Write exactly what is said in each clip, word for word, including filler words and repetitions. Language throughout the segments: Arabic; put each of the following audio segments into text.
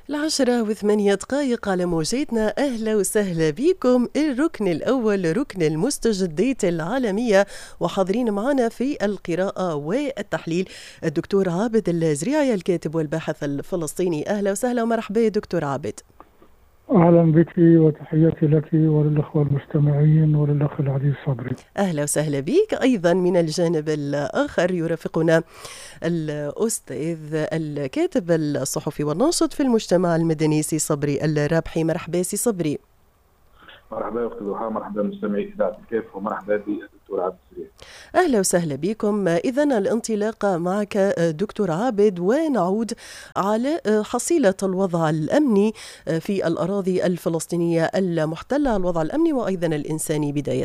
العشرة وثمانية دقائق على موجاتنا. أهلا وسهلا بكم. الركن الأول ركن المستجدات العالمية، وحاضرين معنا في القراءة والتحليل الدكتور عابد الزريعي الكاتب والباحث الفلسطيني. أهلا وسهلا ومرحبا دكتور عابد. أهلا بك وتحياتي لك وللأخوة المستمعين وللأخ العزيز صبري. أهلا وسهلا بك. أيضا من الجانب الآخر يرافقنا الأستاذ الكاتب الصحفي والناشط في المجتمع المدني سي صبري الرابحي. مرحبا سي صبري. مرحبا أختي ضحى، مرحبا مستمعي إذاعة الكيف، ومرحبا بالدكتور عابد الزريعي. أهلا وسهلا بكم. إذن الانطلاق معك دكتور عابد، ونعود على حصيلة الوضع الأمني في الأراضي الفلسطينية المحتلة، الوضع الأمني وأيضا الإنساني بداية.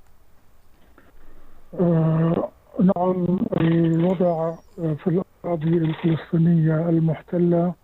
آه نعم، الوضع في الأراضي الفلسطينية المحتلة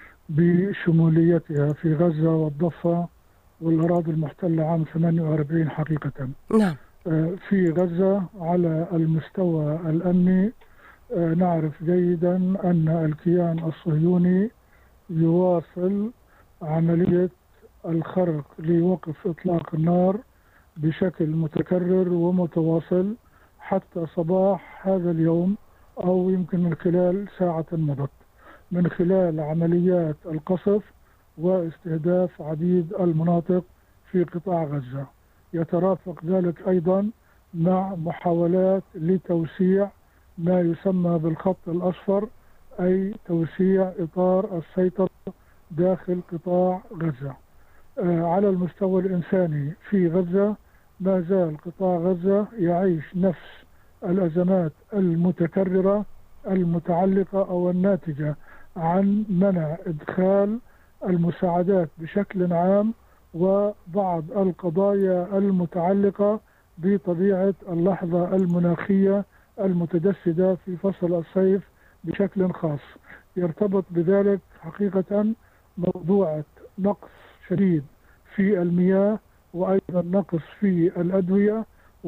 بشموليتها في غزة والضفة والأراضي المحتلة عام ثمانية وأربعين حقيقة. نعم. في غزة على المستوى الأمني نعرف جيدا أن الكيان الصهيوني يواصل عملية الخرق لوقف إطلاق النار بشكل متكرر ومتواصل حتى صباح هذا اليوم، أو يمكن من خلال ساعة مضت، من خلال عمليات القصف واستهداف عديد المناطق في قطاع غزة. يترافق ذلك أيضا مع محاولات لتوسيع ما يسمى بالخط الأصفر، أي توسيع إطار السيطرة داخل قطاع غزة. آه على المستوى الإنساني في غزة ما زال قطاع غزة يعيش نفس الأزمات المتكررة المتعلقة أو الناتجة عن منع إدخال المساعدات بشكل عام، وبعض القضايا المتعلقة بطبيعة اللحظة المناخية المتجسدة في فصل الصيف بشكل خاص. يرتبط بذلك حقيقة موضوع نقص شديد في المياه، وأيضا نقص في الأدوية،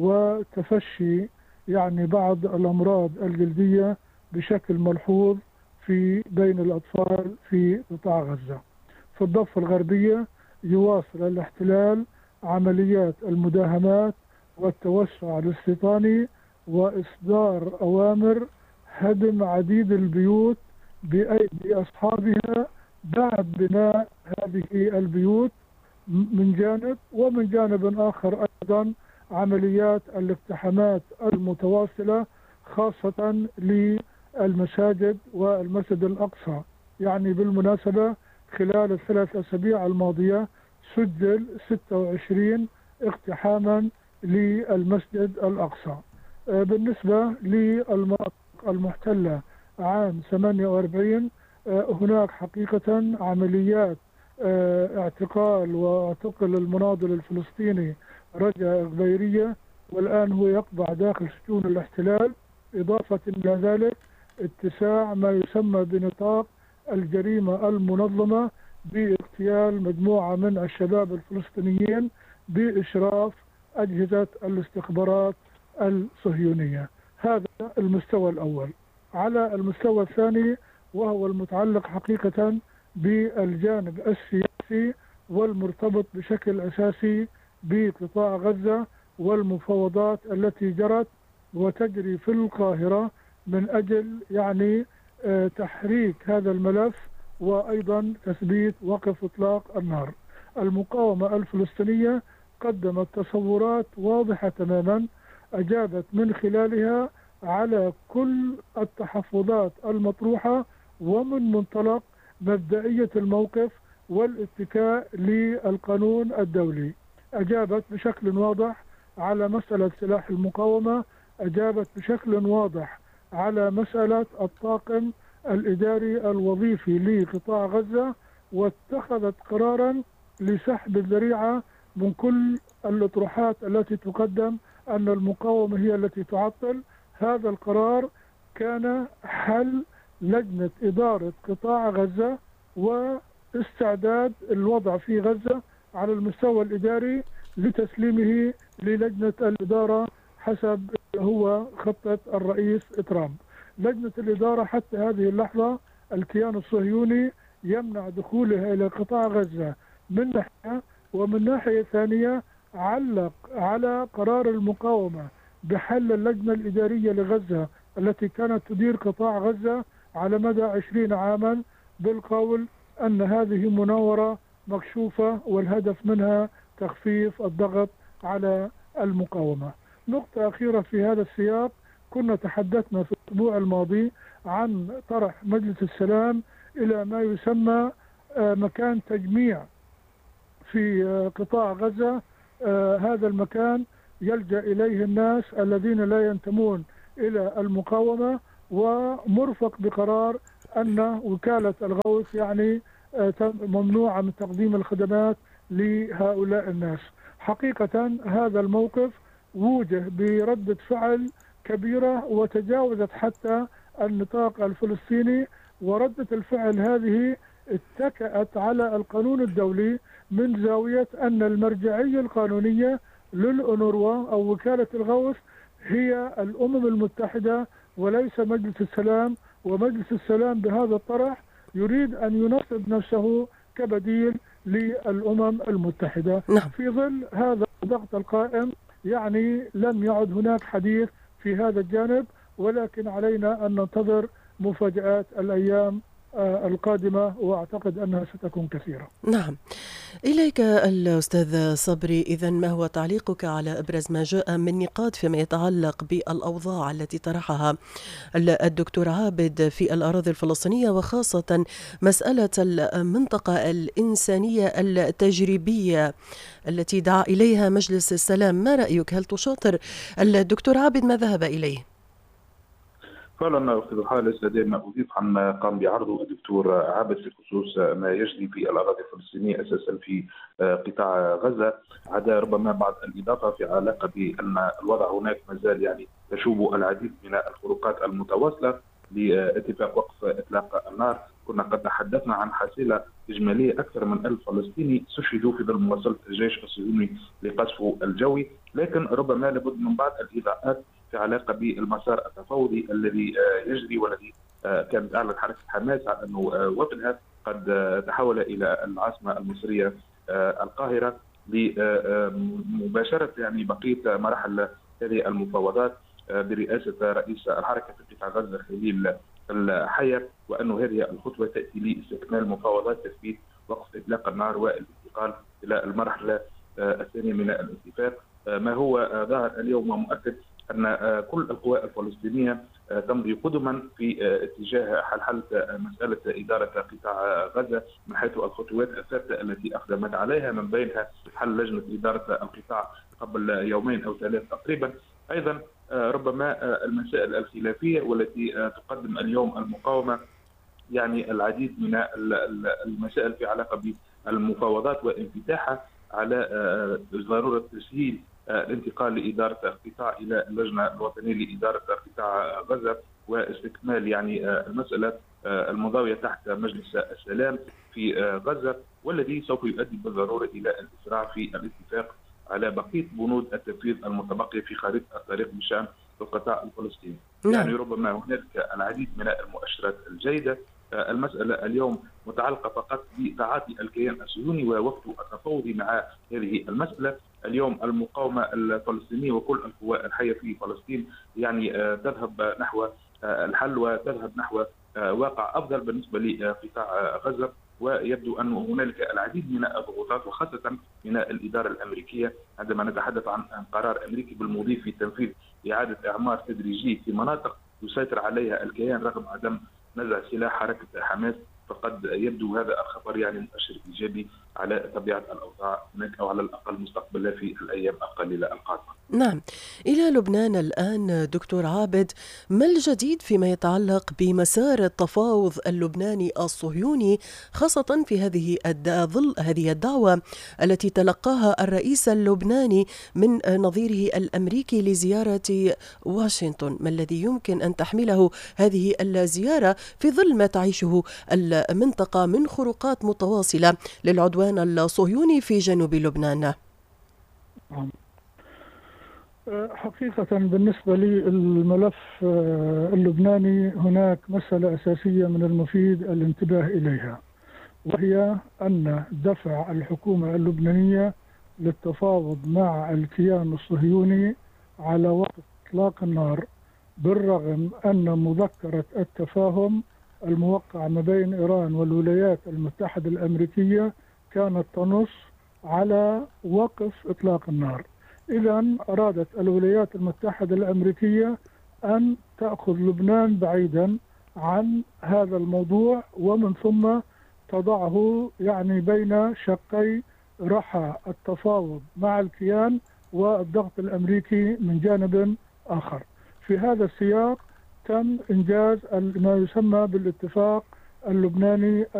وتفشي يعني بعض الأمراض الجلدية بشكل ملحوظ في بين الأطفال في قطاع غزة. في الضفة الغربية يواصل الاحتلال عمليات المداهمات والتوسع الاستيطاني وإصدار أوامر هدم عديد البيوت بأيدي أصحابها بعد بناء هذه البيوت من جانب، ومن جانب آخر أيضا عمليات الاقتحامات المتواصلة خاصة للمساجد والمسجد الأقصى. يعني بالمناسبة خلال الثلاث أسابيع الماضية سجل ستة وعشرين اقتحاما للمسجد الأقصى. بالنسبة للمناطق المحتلة عام ثمانية وأربعين هناك حقيقة عمليات اعتقال واعتقل المناضل الفلسطيني رجاء غبيرية، والآن هو يقبع داخل سجون الاحتلال. إضافة إلى ذلك اتساع ما يسمى بنطاق الجريمة المنظمة باغتيال مجموعة من الشباب الفلسطينيين بإشراف أجهزة الاستخبارات الصهيونية. هذا المستوى الأول. على المستوى الثاني، وهو المتعلق حقيقة بالجانب السياسي والمرتبط بشكل أساسي بقطاع غزة والمفاوضات التي جرت وتجري في القاهرة من أجل يعني تحريك هذا الملف وأيضا تثبيت وقف إطلاق النار. المقاومة الفلسطينية قدمت تصورات واضحة تماما أجابت من خلالها على كل التحفظات المطروحة، ومن منطلق مبدئية الموقف والاتكاء للقانون الدولي. أجابت بشكل واضح على مسألة سلاح المقاومة، أجابت بشكل واضح على مسألة الطاقم الإداري الوظيفي لقطاع غزة، واتخذت قرارا لسحب الذريعة من كل الأطروحات التي تقدم أن المقاومة هي التي تعطل. هذا القرار كان حل لجنة إدارة قطاع غزة واستعداد الوضع في غزة على المستوى الإداري لتسليمه للجنة الإدارة حسب هو خطة الرئيس ترامب. لجنة الإدارة حتى هذه اللحظة الكيان الصهيوني يمنع دخولها إلى قطاع غزة من ناحية، ومن ناحية ثانية علق على قرار المقاومة بحل اللجنة الإدارية لغزة التي كانت تدير قطاع غزة على مدى عشرين عاما بالقول أن هذه مناورة مكشوفة والهدف منها تخفيف الضغط على المقاومة. نقطة أخيرة في هذا السياق، كنا تحدثنا في الأسبوع الماضي عن طرح مجلس السلام إلى ما يسمى مكان تجميع في قطاع غزة. هذا المكان يلجأ إليه الناس الذين لا ينتمون إلى المقاومة، ومرفق بقرار أن وكالة الغوث يعني ممنوعة من تقديم الخدمات لهؤلاء الناس. حقيقة هذا الموقف وجه بردة فعل كبيرة وتجاوزت حتى النطاق الفلسطيني، وردة الفعل هذه اتكأت على القانون الدولي من زاوية أن المرجعية القانونية للأونروا أو وكالة الغوث هي الأمم المتحدة وليس مجلس السلام، ومجلس السلام بهذا الطرح يريد أن ينصب نفسه كبديل للأمم المتحدة. نعم. في ظل هذا الضغط القائم يعني لم يعد هناك حديث في هذا الجانب، ولكن علينا أن ننتظر مفاجآت الأيام القادمة، وأعتقد أنها ستكون كثيرة. نعم. إليك الأستاذ صبري، إذن ما هو تعليقك على أبرز ما جاء من نقاط فيما يتعلق بالأوضاع التي طرحها الدكتور عابد في الأراضي الفلسطينية، وخاصة مسألة المنطقة الإنسانية التجريبية التي دعا إليها مجلس السلام؟ ما رأيك؟ هل تشاطر الدكتور عابد ما ذهب إليه؟ فعلا أستاذ حارس، لدي ما أضيف عن ما قام بعرضه الدكتور عابد في خصوص ما يجري في الأراضي الفلسطينية أساسا في قطاع غزة، عدا ربما بعض الإضافة في علاقة بأن الوضع هناك ما زال يعني تشوب العديد من الخروقات المتواصلة لاتفاق وقف إطلاق النار. كنا قد تحدثنا عن حصيلة إجمالية أكثر من ألف فلسطيني استشهدوا في ظل مواصلة الجيش الصهيوني لقصفه الجوي، لكن ربما لابد من بعض الإضاءات في علاقة بالمسار التفاوضي الذي يجري والذي كانت أعلن حركة حماس عن أنه وفدها قد تحول إلى العاصمة المصرية القاهرة لمباشرة يعني بقية مراحل هذه المفاوضات برئاسة رئيس الحركة في قطاع غزة خليل الحية، وأنه هذه الخطوة تأتي لاستكمال مفاوضات تثبيت وقف إطلاق النار والانتقال إلى المرحلة الثانية من الاتفاق. ما هو ظاهر اليوم ومؤكد أن كل القوى الفلسطينية تمضي قدما في اتجاه حل حل مسألة إدارة قطاع غزة من حيث الخطوات الثابتة التي أقدمت عليها، من بينها حل لجنة إدارة القطاع قبل يومين أو ثلاث تقريبا. أيضا ربما المسائل الخلافية والتي تقدم اليوم المقاومة يعني العديد من المسائل في علاقة بالمفاوضات وانفتاحها على ضرورة تسهيل الانتقال لإدارة القطاع إلى اللجنة الوطنية لإدارة قطاع غزة، واستكمال يعني المسألة المنضوية تحت مجلس السلام في غزة، والذي سوف يؤدي بالضرورة إلى الإسراع في الاتفاق على بقية بنود التنفيذ المتبقية في خريطة الطريق بشأن القطاع الفلسطيني. نعم. يعني ربما هناك العديد من المؤشرات الجيدة. المسألة اليوم متعلقة فقط بتعاطي الكيان الصهيوني ووقفه التفاوضي مع هذه المسألة. اليوم المقاومة الفلسطينية وكل القوى الحية في فلسطين يعني تذهب نحو الحل وتذهب نحو واقع أفضل بالنسبة لقطاع غزة، ويبدو أن هنالك العديد من الضغوطات وخاصة من الإدارة الأمريكية عندما نتحدث عن قرار أمريكي بالمضي في تنفيذ إعادة إعمار تدريجي في مناطق يسيطر عليها الكيان رغم عدم نزع سلاح حركة حماس. فقد يبدو هذا الخبر يعني مؤشر إيجابي على طبيعة الأوضاع هناك، أو على الأقل مستقبلا في الأيام القليلة القادمة. نعم. إلى لبنان الآن دكتور عابد، ما الجديد فيما يتعلق بمسار التفاوض اللبناني الصهيوني، خاصة في هذه ظل هذه الدعوة التي تلقاها الرئيس اللبناني من نظيره الأمريكي لزيارة واشنطن؟ ما الذي يمكن أن تحمله هذه الزيارة في ظل ما تعيشه المنطقة من خروقات متواصلة للعدوان الصهيوني في جنوب لبنان؟ حقيقة بالنسبة للملف اللبناني هناك مسألة أساسية من المفيد الانتباه إليها. وهي أن دفع الحكومة اللبنانية للتفاوض مع الكيان الصهيوني على وقف إطلاق النار، بالرغم أن مذكرة التفاهم الموقع ما بين إيران والولايات المتحدة الأمريكية كانت تنص على وقف إطلاق النار. إذن أرادت الولايات المتحدة الأمريكية أن تأخذ لبنان بعيدا عن هذا الموضوع، ومن ثم تضعه يعني بين شقي رحى التفاوض مع الكيان والضغط الأمريكي من جانب آخر. في هذا السياق تم إنجاز ما يسمى بالاتفاق اللبناني